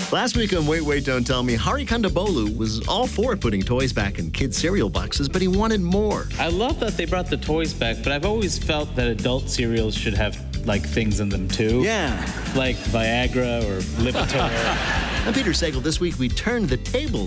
Last week on Wait, Wait, Don't Tell Me, Hari Kondabolu was all for putting toys back in kids' cereal boxes, but he wanted more. I love that they brought the toys back, but I've always felt that adult cereals should have, like, things in them, too. Yeah. Like Viagra or Lipitor. I'm Peter Sagal. This week, we turned the tables